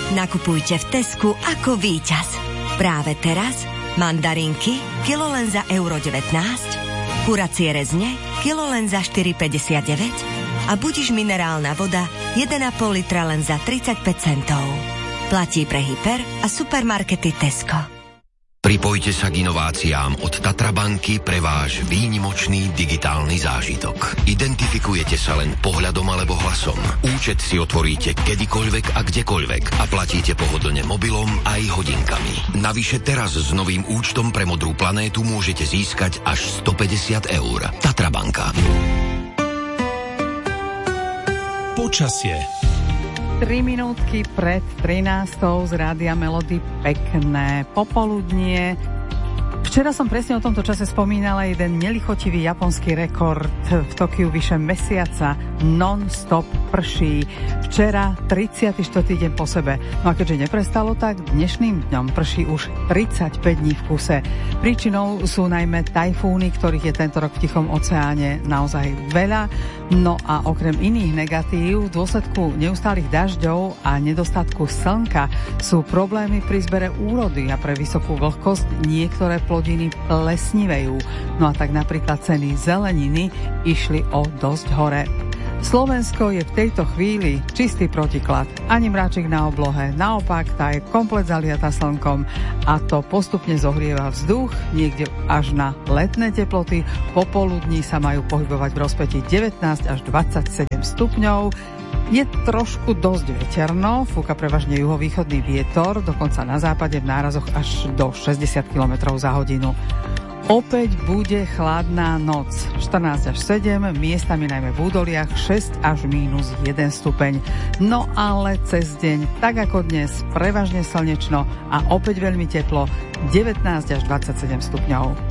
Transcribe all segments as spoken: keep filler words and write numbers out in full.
Nakupujte v Tesku ako víťaz. Práve teraz mandarinky kilo len za euro devätnásť, kuracie rezne kilo len za štyri päťdesiatdeväť a budiš minerálna voda jeden a pol litra len za tridsaťpäť centov. Platí pre hyper a supermarkety Tesco. Pripojte sa k inováciám od Tatra banky pre váš výnimočný digitálny zážitok. Identifikujete sa len pohľadom alebo hlasom. Účet si otvoríte kedykoľvek a kdekoľvek a platíte pohodlne mobilom aj hodinkami. Navyše teraz s novým účtom pre Modrú planétu môžete získať až stopäťdesiat eur. Tatra banka. Počasie. tri minútky pred trinástou z Rádia Melody, pekné popoludnie. Včera som presne o tomto čase spomínala jeden nelichotivý japonský rekord. V Tokiu vyše mesiaca non-stop prší. Včera tridsiaty štvrtý deň po sebe. No a keďže neprestalo tak, dnešným dňom prší už tridsaťpäť dní v kuse. Príčinou sú najmä tajfúny, ktorých je tento rok v Tichom oceáne naozaj veľa. No a okrem iných negatív, v dôsledku neustálých dažďov a nedostatku slnka sú problémy pri zbere úrody a pre vysokú vlhkosť niektoré plodiny plesnivejú. No a tak napríklad ceny zeleniny išli o dosť hore. Slovensko je v tejto chvíli čistý protiklad. Ani mráčik na oblohe, naopak tá je komplet zaliata slnkom a to postupne zohrieva vzduch, niekde až na letné teploty. Popoludní sa majú pohybovať v rozpätí devätnásť až dvadsaťsedem stupňov. Je trošku dosť veterno, fúka prevažne juhovýchodný vietor, dokonca na západe v nárazoch až do šesťdesiat kilometrov za hodinu. Opäť bude chladná noc, štrnásť až sedem, miestami najmä v údoliach šesť až mínus jeden stupeň. No ale cez deň, tak ako dnes, prevažne slnečno a opäť veľmi teplo, devätnásť až dvadsaťsedem stupňov.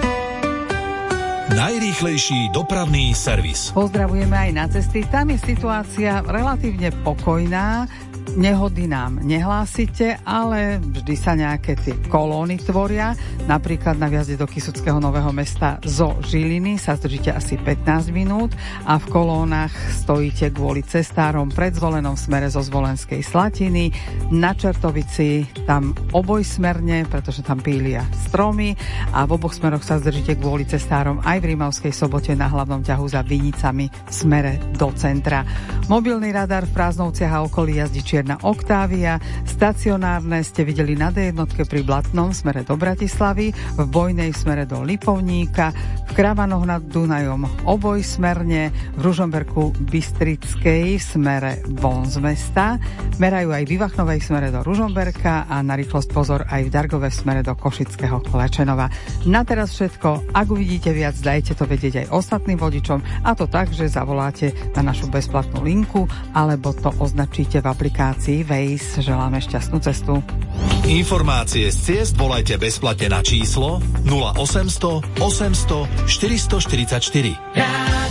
Najrýchlejší dopravný servis. Pozdravujeme aj na cesty, tam je situácia relatívne pokojná. Nehody nám nehlásite, ale vždy sa nejaké tie kolóny tvoria. Napríklad na vjazde do Kysuckého Nového Mesta zo Žiliny sa zdržíte asi pätnásť minút a v kolónach stojíte kvôli cestárom pred Zvolenom v smere zo Zvolenskej Slatiny. Na Čertovici tam obojsmerne, pretože tam pília stromy a v oboch smeroch sa zdržíte kvôli cestárom aj v Rimavskej Sobote na hlavnom ťahu za Vinicami v smere do centra. Mobilný radar v Prázdnovciach a okolí jazdí čierna Octavia, stacionárne ste videli na dé jednotke pri Blatnom v smere do Bratislavy, v Bojnej v smere do Lipovníka, v Kravanoch nad Dunajom obojsmerne, v Ružomberku Bystrickej v smere von z mesta, merajú aj v Ivachnovej v smere do Ružomberka a na rýchlosť pozor aj v Dargove v smere do Košického Klečenova. Na teraz všetko, ak uvidíte viac, dajte to vedieť aj ostatným vodičom, a to tak, že zavoláte na našu bezplatnú linku alebo to označíte v aplikácii Waze. Želáme šťastnú cestu. Informácie z ciest volajte bezplatne na číslo nula osemsto osemsto štyristoštyridsaťštyri.